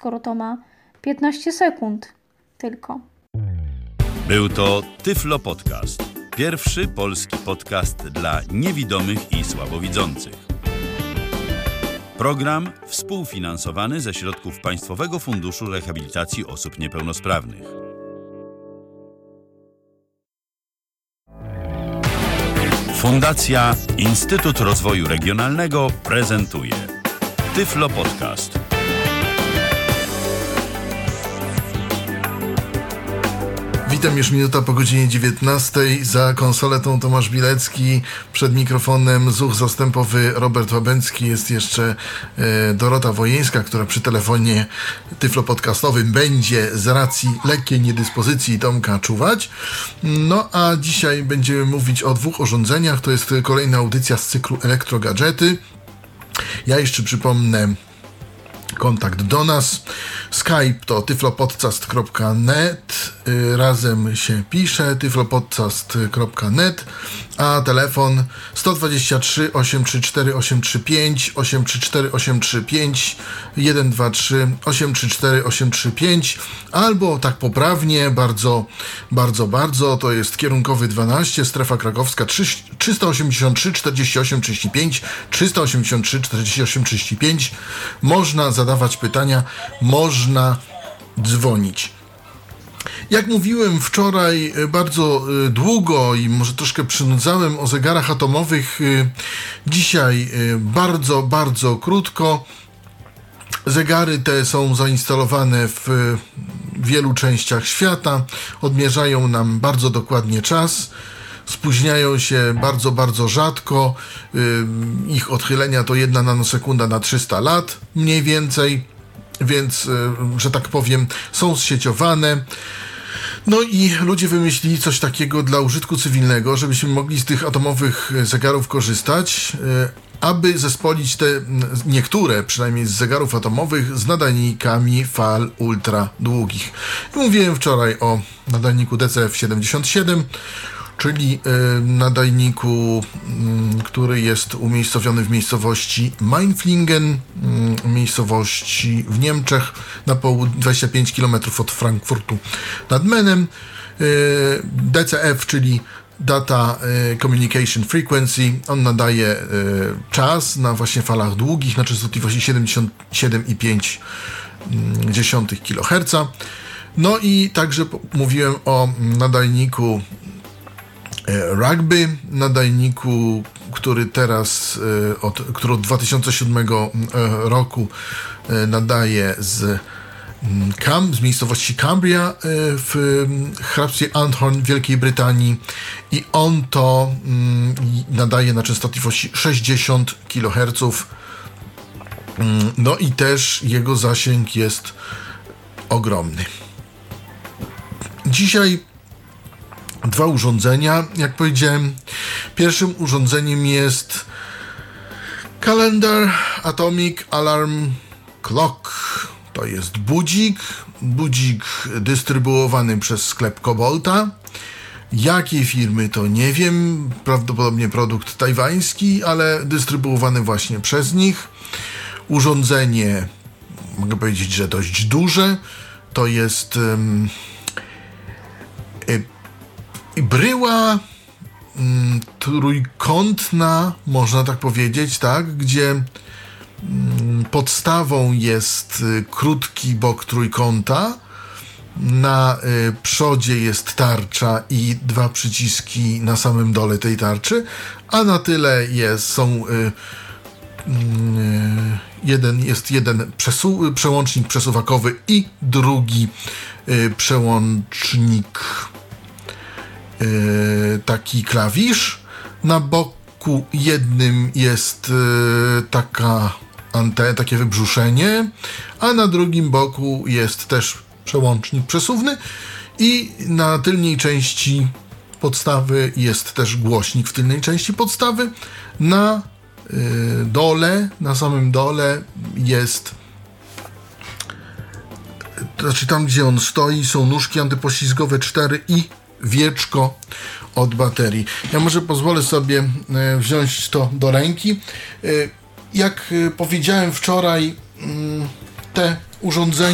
skoro to ma 15 sekund tylko. Był to Tyflo Podcast. Pierwszy polski podcast dla niewidomych i słabowidzących. Program współfinansowany ze środków Państwowego Funduszu Rehabilitacji Osób Niepełnosprawnych. Fundacja Instytut Rozwoju Regionalnego prezentuje Tyflo Podcast. Witam, już minuta po godzinie 19. Za konsoletą Tomasz Bilecki, przed mikrofonem zuch zastępowy Robert Łabęcki, jest jeszcze Dorota Wojeńska, która przy telefonie tyflopodcastowym będzie z racji lekkiej niedyspozycji Tomka czuwać. No a dzisiaj będziemy mówić o dwóch urządzeniach. To jest kolejna audycja z cyklu Elektrogadżety. Ja jeszcze przypomnę kontakt do nas. Skype to tyflopodcast.net, razem się pisze, tyflopodcast.net, a telefon 123 834 835, 834 835, 123 834 835, albo tak poprawnie, bardzo, to jest kierunkowy 12, strefa krakowska 383 48 35, 383 48 35. Można zadawać pytania, można dzwonić. Jak mówiłem wczoraj bardzo długo i może troszkę przynudzałem o zegarach atomowych, dzisiaj bardzo krótko. Zegary te są zainstalowane w wielu częściach świata, odmierzają nam bardzo dokładnie czas, spóźniają się bardzo rzadko, ich odchylenia to 1 nanosekunda na 300 lat mniej więcej, więc, że tak powiem, są zsieciowane. No i ludzie wymyślili coś takiego dla użytku cywilnego, żebyśmy mogli z tych atomowych zegarów korzystać, aby zespolić te niektóre, przynajmniej z zegarów atomowych, z nadajnikami fal ultra długich. Mówiłem wczoraj o nadajniku DCF-77, czyli nadajniku, który jest umiejscowiony w miejscowości Mainflingen, miejscowości w Niemczech, na 25 km od Frankfurtu nad Menem. DCF, czyli Data Communication Frequency, on nadaje czas na właśnie falach długich, na częstotliwości 77,5 kHz. No i także mówiłem o nadajniku Rugby, nadajniku, który teraz, który od 2007 roku nadaje z miejscowości Cumbria w hrabstwie Andhorn w Wielkiej Brytanii, i on to nadaje na częstotliwości 60 kHz. No i też jego zasięg jest ogromny. Dzisiaj dwa urządzenia, jak powiedziałem. Pierwszym urządzeniem jest Calendar Atomic Alarm Clock. To jest budzik dystrybuowany przez sklep Cobolta. Jakiej firmy to nie wiem, prawdopodobnie produkt tajwański, ale dystrybuowany właśnie przez nich. Urządzenie, mogę powiedzieć, że dość duże. To jest bryła trójkątna, można tak powiedzieć, tak, gdzie podstawą jest krótki bok trójkąta, na przodzie jest tarcza i 2 przyciski na samym dole tej tarczy, a na tyle jest jeden przełącznik przesuwakowy i drugi przełącznik, taki klawisz. Na boku jednym jest takie wybrzuszenie, a na drugim boku jest też przełącznik przesuwny, i na tylnej części podstawy jest też głośnik w tylnej części podstawy. Na dole, na samym dole jest, znaczy tam, gdzie on stoi, są nóżki antypoślizgowe 4 i wieczko od baterii. Ja może pozwolę sobie wziąć to do ręki. Jak powiedziałem wczoraj, te urządzenia